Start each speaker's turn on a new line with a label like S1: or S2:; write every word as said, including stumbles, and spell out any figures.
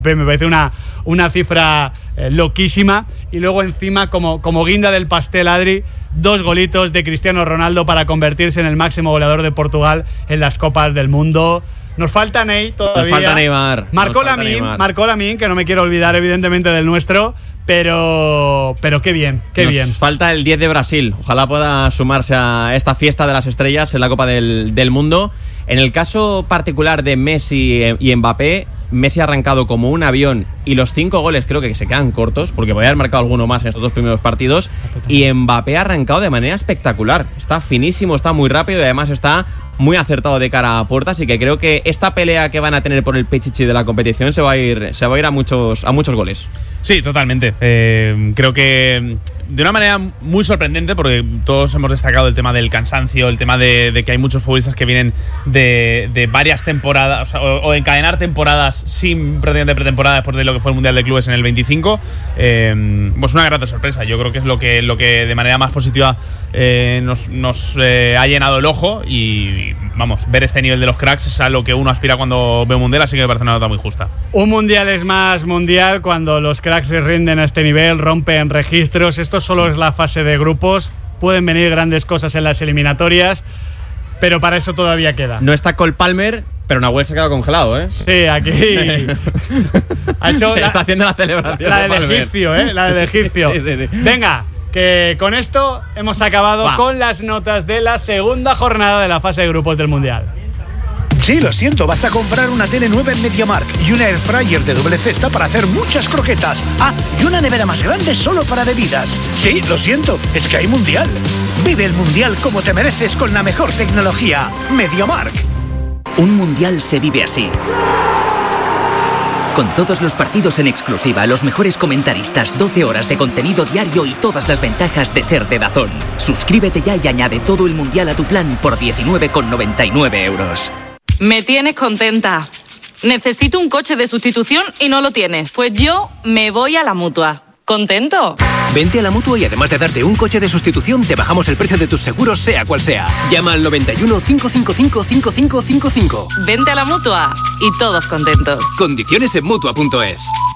S1: Me parece una, una cifra eh, loquísima. Y luego encima, como, como guinda del pastel, Adri, dos golitos de Cristiano Ronaldo para convertirse en el máximo goleador de Portugal en las Copas del Mundo. Nos falta Ney todavía.
S2: Nos falta Neymar.
S1: Marcó Lamine, marcó Lamine, que no me quiero olvidar evidentemente del nuestro. Pero, pero qué bien, qué
S2: Nos
S1: bien.
S2: falta el diez de Brasil. Ojalá pueda sumarse a esta fiesta de las estrellas en la Copa del, del Mundo. En el caso particular de Messi y Mbappé, Messi ha arrancado como un avión y los cinco goles creo que se quedan cortos porque podría haber marcado alguno más en estos dos primeros partidos. Y Mbappé ha arrancado de manera espectacular. Está finísimo, está muy rápido y además está muy acertado de cara a puerta. Así que creo que esta pelea que van a tener por el Pichichi de la competición se va a ir, se va a ir a muchos, a muchos goles.
S3: Sí, totalmente. Eh, creo que de una manera muy sorprendente, porque todos hemos destacado el tema del cansancio, el tema de, de que hay muchos futbolistas que vienen de, de varias temporadas, o, sea, o, o encadenar temporadas sin prácticamente pretemporada después de lo que fue el Mundial de Clubes en el veinticinco. Eh, pues una grata sorpresa. Yo creo que es lo que, lo que de manera más positiva eh, nos, nos eh, ha llenado el ojo y, vamos, ver este nivel de los cracks es a lo que uno aspira cuando ve un Mundial, así que me parece una nota muy justa.
S1: Un Mundial es más Mundial cuando los cracks se rinden a este nivel, rompen registros. Esto solo es la fase de grupos. Pueden venir grandes cosas en las eliminatorias, pero para eso todavía queda.
S2: No está Cole Palmer, pero Nahuel se ha quedado congelado, ¿eh?
S1: Sí, aquí ha hecho la,
S2: está haciendo la celebración.
S1: La
S2: de
S1: del
S2: Palmer.
S1: egipcio, ¿eh? La del egipcio.
S2: Sí, sí, sí.
S1: Venga, que con esto hemos acabado
S2: Va.
S1: con las notas de la segunda jornada de la fase de grupos del Mundial.
S4: Sí, lo siento, vas a comprar una tele nueva en MediaMarkt y una airfryer de doble cesta para hacer muchas croquetas. Ah, y una nevera más grande solo para bebidas. Sí, lo siento, es que hay Mundial. Vive el Mundial como te mereces con la mejor tecnología. MediaMarkt.
S5: Un Mundial se vive así. Con todos los partidos en exclusiva, los mejores comentaristas, doce horas de contenido diario y todas las ventajas de ser de DAZN. Suscríbete ya y añade todo el Mundial a tu plan por diecinueve con noventa y nueve euros.
S6: Me tienes contenta. Necesito un coche de sustitución y no lo tienes. Pues yo me voy a la Mutua. ¿Contento?
S7: Vente a la Mutua y además de darte un coche de sustitución, te bajamos el precio de tus seguros, sea cual sea. Llama al noventa y uno, cinco cinco cinco, cinco cinco cinco cinco.
S6: Vente a la Mutua y todos contentos.
S7: Condiciones en Mutua punto es.